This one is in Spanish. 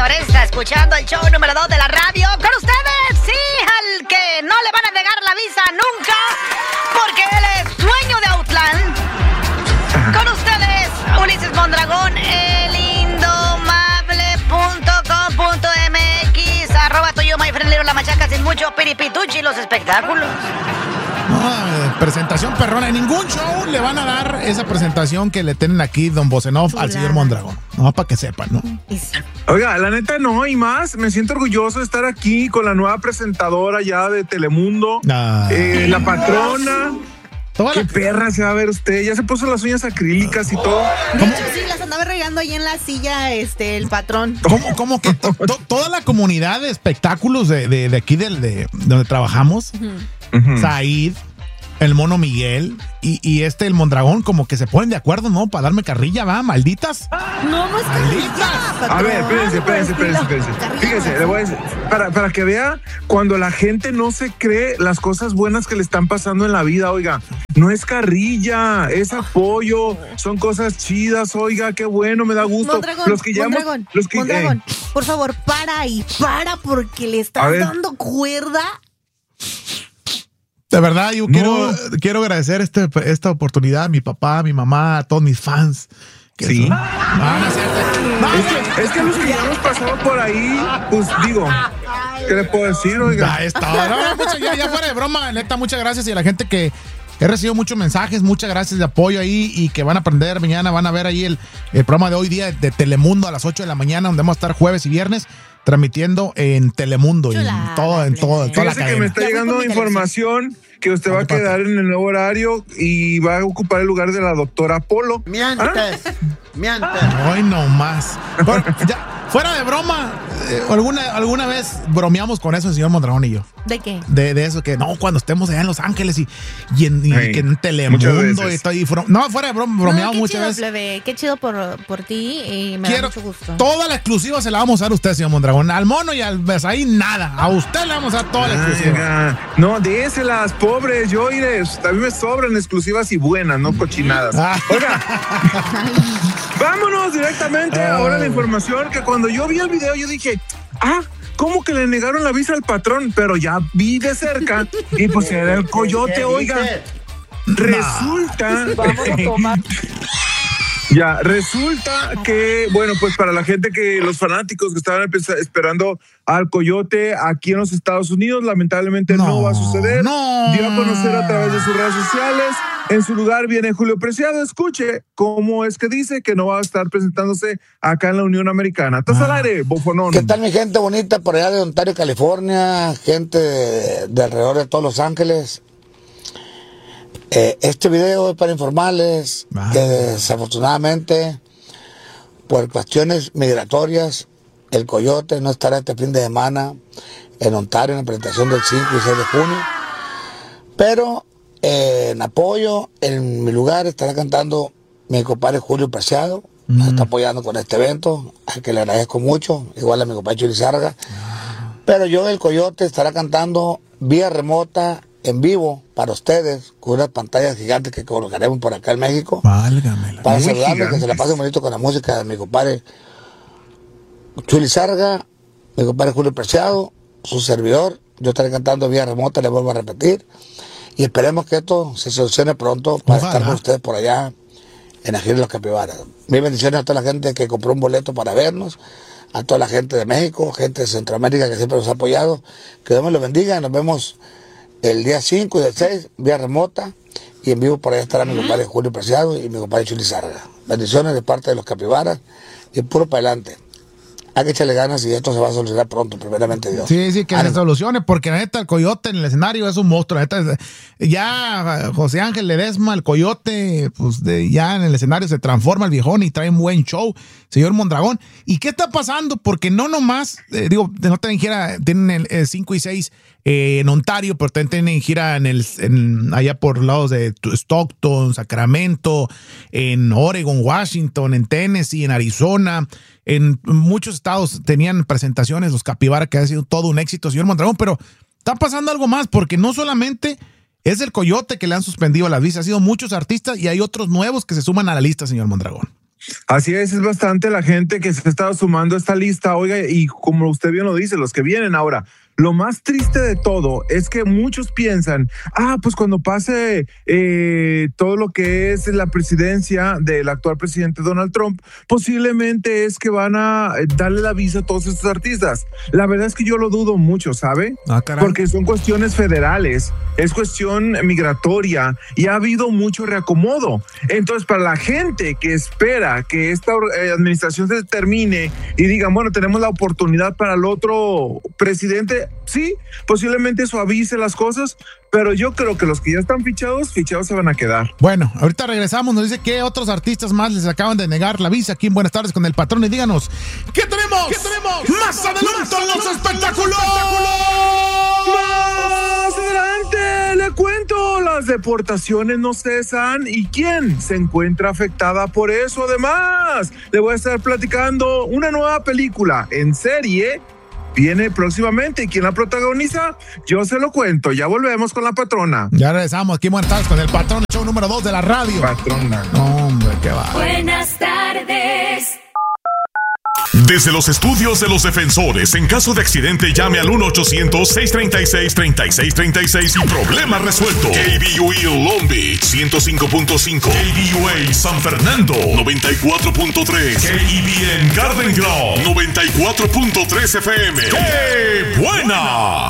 señores, está escuchando el show número 2 de la radio. Con ustedes, sí, al que no le van a negar la visa nunca, porque él es dueño de Outland. Con ustedes, Ulises Mondragón, el indomable.com.mx, @tuyo, my friend, la machaca sin mucho piripituchi, los espectáculos. No, presentación perrona. En ningún show le van a dar esa presentación que le tienen aquí Don Bocenov al señor Mondragón. No, para que sepan, ¿no? Oiga, la neta no, y más, me siento orgulloso de estar aquí con la nueva presentadora ya de Telemundo, la patrona. Qué perra se va a ver usted, ya se puso las uñas acrílicas y todo. De hecho, sí, las andaba regando ahí en la silla, el patrón. ¿Cómo que toda la comunidad de espectáculos de aquí de donde trabajamos, Said, el Mono Miguel y el Mondragón, como que se ponen de acuerdo, ¿no? Para darme carrilla, ¿va? ¿Malditas? No es carrilla, patrón. A ver, espérense. Fíjese, le voy a decir, para que vea cuando la gente no se cree las cosas buenas que le están pasando en la vida, oiga. No es carrilla, es apoyo, son cosas chidas, oiga, qué bueno, me da gusto. Mondragón, por favor, para porque le estás dando cuerda. De verdad, yo quiero agradecer esta oportunidad a mi papá, a mi mamá, a todos mis fans. Sí. Es que los que ya hemos pasado por ahí, pues digo, ¿qué le puedo decir, oiga? Ya fuera de broma, neta, muchas gracias. Y a la gente que he recibido muchos mensajes, muchas gracias de apoyo ahí y que van a aprender mañana, van a ver ahí el programa de hoy día de Telemundo a las 8 de la mañana, donde vamos a estar jueves y viernes transmitiendo en Telemundo y en toda la cadena. Que me está llegando información que usted va a quedar en el nuevo horario y va a ocupar el lugar de la doctora Polo. Mientes. Ay, no más. Bueno, ya, fuera de broma, alguna vez bromeamos con eso el señor Mondragón y yo. ¿De qué? De eso que no, cuando estemos allá en Los Ángeles y que en Telemundo y estoy fuera de broma, bromeamos muchas veces. Plebe, qué chido por ti y me da mucho gusto. Toda la exclusiva se la vamos a dar a usted, señor Mondragón. Al Mono y al Besaí, nada. A usted le vamos a dar toda la exclusiva. No, déselas, pobres, yo iré. A mí me sobran exclusivas y buenas, no cochinadas. Oiga, vámonos directamente ahora a la información, que cuando yo vi el video yo dije, ¿cómo que le negaron la visa al patrón? Pero ya vi de cerca y pues era el coyote, oiga. Resulta... Vamos a tomar... Resulta que, bueno, pues para la gente los fanáticos que estaban esperando al coyote aquí en los Estados Unidos, lamentablemente no va a suceder. Dio a conocer a través de sus redes sociales. En su lugar viene Julio Preciado. Escuche cómo es que dice que no va a estar presentándose acá en la Unión Americana. Estás al aire, bofonón. ¿Qué tal mi gente bonita por allá de Ontario, California? Gente de alrededor de todos Los Ángeles. Este video es para informarles que desafortunadamente por cuestiones migratorias el coyote no estará este fin de semana en Ontario en la presentación del 5 y 6 de junio, pero en apoyo en mi lugar estará cantando mi compadre Julio Preciado. Nos está apoyando con este evento, al que le agradezco mucho, igual a mi compadre Chuli Sarga. Pero yo, el coyote, estará cantando vía remota en vivo para ustedes, con unas pantallas gigantes que colocaremos por acá en México. Válgamela. Para saludarles, que se la pasen bonito con la música de mi compadre Chuli Sarga, mi compadre Julio Preciado, su servidor. Yo estaré cantando vía remota, les vuelvo a repetir. Y esperemos que esto se solucione pronto para estar con ustedes por allá en la gira de los Capibaras. Mis bendiciones a toda la gente que compró un boleto para vernos, a toda la gente de México, gente de Centroamérica que siempre nos ha apoyado. Que Dios me los bendiga. Nos vemos el día 5 y el 6, vía remota, y en vivo por allá estará mi compadre Julio Preciado y mi compadre Chuli Sarga. Bendiciones de parte de los Capibaras y puro para adelante. Hay que echarle ganas y esto se va a solucionar pronto, primeramente Dios. Sí, que se solucione, porque la neta el coyote en el escenario es un monstruo. La neta, ya José Ángel Ledesma, el coyote, pues ya en el escenario se transforma el viejón y trae un buen show, señor Mondragón. ¿Y qué está pasando? Porque no nomás, no tienen gira, tienen el 5 y 6 en Ontario, pero también tienen gira allá por lados de Stockton, Sacramento, en Oregon, Washington, en Tennessee, en Arizona. En muchos estados tenían presentaciones, los Capibaras, que ha sido todo un éxito, señor Mondragón, pero está pasando algo más, porque no solamente es el coyote que le han suspendido las visas, ha sido muchos artistas y hay otros nuevos que se suman a la lista, señor Mondragón. Así es bastante la gente que se ha estado sumando a esta lista, oiga, y como usted bien lo dice, los que vienen ahora. Lo más triste de todo es que muchos piensan, pues cuando pase todo lo que es la presidencia del actual presidente Donald Trump, posiblemente es que van a darle la visa a todos estos artistas. La verdad es que yo lo dudo mucho, ¿sabe? Porque son cuestiones federales, es cuestión migratoria y ha habido mucho reacomodo. Entonces, para la gente que espera que esta administración se termine y digan, bueno, tenemos la oportunidad para el otro presidente, sí, posiblemente suavice las cosas, pero yo creo que los que ya están fichados se van a quedar. Bueno, ahorita regresamos, nos dice que otros artistas más les acaban de negar la visa aquí en Buenas Tardes con el Patrón y díganos, ¿qué tenemos? Más adelante en los espectáculos. Más adelante le cuento, las deportaciones no cesan y quién se encuentra afectada por eso. Además, le voy a estar platicando una nueva película en serie. Viene próximamente. ¿Y quién la protagoniza? Yo se lo cuento. Ya volvemos con la patrona. Ya regresamos aquí en Buenas Tardes con el Patrón, show número 2 de la radio. Patrona. Hombre, qué va. Buenas tardes. Desde los estudios de los defensores, en caso de accidente, llame al 1-800-636-3636 y problema resuelto. KBUE Long Beach 105.5, KBUA San Fernando 94.3, KEBN Garden Grove 94.3 FM. ¡Qué buena!